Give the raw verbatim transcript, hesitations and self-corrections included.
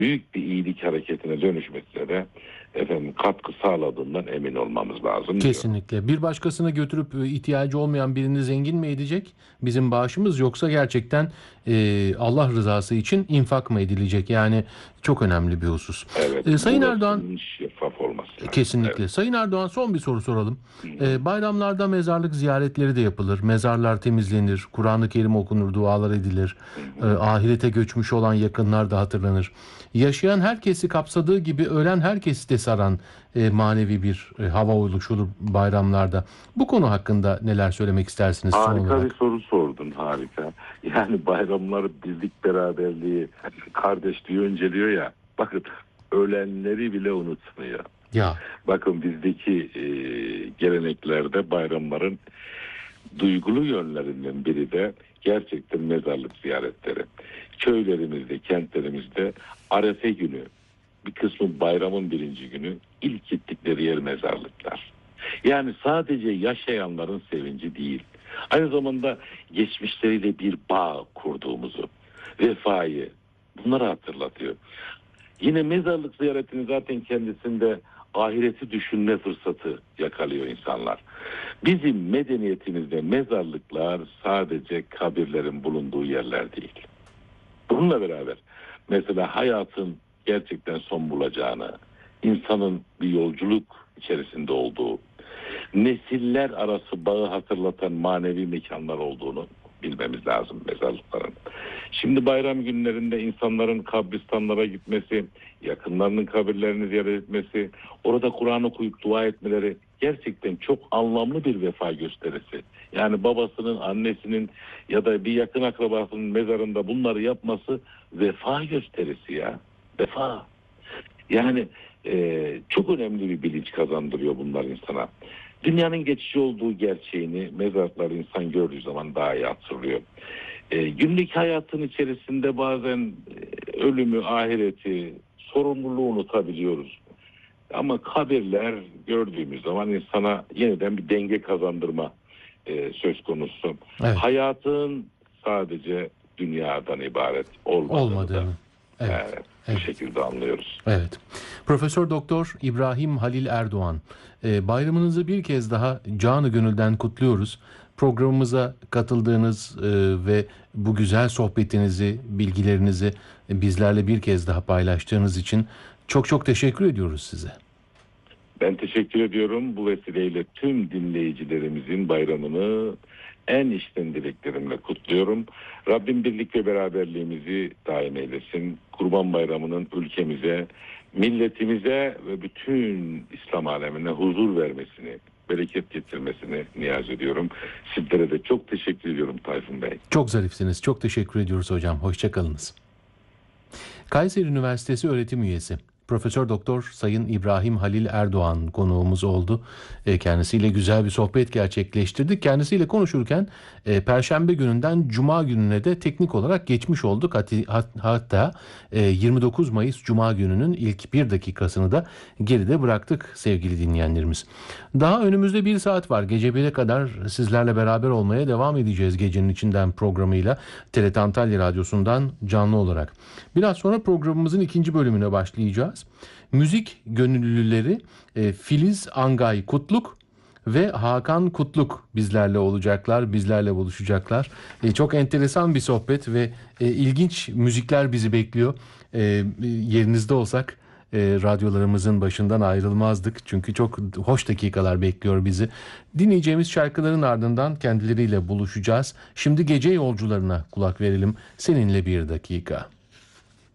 büyük bir iyilik hareketine dönüşmesine de efendim katkı sağladığından emin olmamız lazım. Kesinlikle. Diyorum. Bir başkasına götürüp e, ihtiyacı olmayan birini zengin mi edecek bizim bağışımız, yoksa gerçekten e, Allah rızası için infak mı edilecek? Yani çok önemli bir husus. Evet, E, Sayın Erdoğan, burasının şeffaf olması lazım. kesinlikle. Evet. Sayın Erdoğan, son bir soru soralım. Hı hı. E, bayramlarda mezarlık ziyaretleri de yapılır. Mezarlar temizlenir, Kur'an-ı Kerim okunur, dualar edilir. Hı E, hı. ahirete göçmüş olan yakınlar da hatırlanır. Yaşayan herkesi kapsadığı gibi ölen herkesi de saran e, manevi bir e, hava oluşur bayramlarda. Bu konu hakkında neler söylemek istersiniz son Harika bir olarak? soru sordun, harika. Yani bayramlar birlik beraberliği, kardeşliği önceliyor ya. Bakın ölenleri bile unutmuyor. Ya, Bakın bizdeki e, geleneklerde bayramların duygulu yönlerinden biri de gerçekten mezarlık ziyaretleri. Köylerimizde, kentlerimizde Arefe günü, bir kısmı bayramın birinci günü ilk gittikleri yer mezarlıklar. Yani sadece yaşayanların sevinci değil, aynı zamanda geçmişleriyle bir bağ kurduğumuzu, vefayı, bunları hatırlatıyor. Yine mezarlık ziyaretini zaten kendisinde ahireti düşünme fırsatı yakalıyor insanlar. Bizim medeniyetimizde mezarlıklar sadece kabirlerin bulunduğu yerler değil. Bununla beraber mesela hayatın gerçekten son bulacağını, insanın bir yolculuk içerisinde olduğu, nesiller arası bağı hatırlatan manevi mekanlar olduğunu bilmemiz lazım mezarlıkların. Şimdi bayram günlerinde insanların kabristanlara gitmesi, yakınlarının kabirlerini ziyaret etmesi, orada Kur'an okuyup dua etmeleri gerçekten çok anlamlı bir vefa gösterisi. Yani babasının, annesinin ya da bir yakın akrabasının mezarında bunları yapması vefa gösterisi ya. Vefa. Yani e, çok önemli bir bilinç kazandırıyor bunlar insana. Dünyanın geçici olduğu gerçeğini mezarlıklar insan gördüğü zaman daha iyi hatırlıyor. E, günlük hayatın içerisinde bazen e, ölümü, ahireti, sorumluluğu unutabiliyoruz. Ama kabirler gördüğümüz zaman insana yeniden bir denge kazandırma e, söz konusu. evet. Hayatın sadece dünyadan ibaret olmadığını, Olmadığını. da Evet. evet, Evet. bu şekilde anlıyoruz. Evet. Profesör Doktor İbrahim Halil Erdoğan, e, bayramınızı bir kez daha canı gönülden kutluyoruz. Programımıza katıldığınız e, ve bu güzel sohbetinizi, bilgilerinizi bizlerle bir kez daha paylaştığınız için çok çok teşekkür ediyoruz size. Ben teşekkür ediyorum. Bu vesileyle tüm dinleyicilerimizin bayramını en içten dileklerimle kutluyorum. Rabbim birlik ve beraberliğimizi daim eylesin. Kurban Bayramı'nın ülkemize, milletimize ve bütün İslam alemine huzur vermesini, bereket getirmesini niyaz ediyorum. Sizlere de çok teşekkür ediyorum Tayfun Bey. Çok zarifsiniz. Çok teşekkür ediyoruz hocam. Hoşçakalınız. Kayseri Üniversitesi öğretim üyesi Profesör Doktor Sayın İbrahim Halil Erdoğan konuğumuz oldu. E, kendisiyle güzel bir sohbet gerçekleştirdik. Kendisiyle konuşurken e, Perşembe gününden Cuma gününe de teknik olarak geçmiş olduk. Hatta e, yirmi dokuz Mayıs Cuma gününün ilk bir dakikasını da geride bıraktık sevgili dinleyenlerimiz. Daha önümüzde bir saat var. Gece bire kadar sizlerle beraber olmaya devam edeceğiz Gecenin İçinden programıyla. T R T Antalya Radyosu'ndan canlı olarak. Biraz sonra programımızın ikinci bölümüne başlayacağız. Müzik gönüllüleri e, Filiz Angay Kutluk ve Hakan Kutluk bizlerle olacaklar, bizlerle buluşacaklar. E, çok enteresan bir sohbet ve e, ilginç müzikler bizi bekliyor. E, yerinizde olsak e, radyolarımızın başından ayrılmazdık. Çünkü çok hoş dakikalar bekliyor bizi. Dinleyeceğimiz şarkıların ardından kendileriyle buluşacağız. Şimdi gece yolcularına kulak verelim. Seninle bir dakika.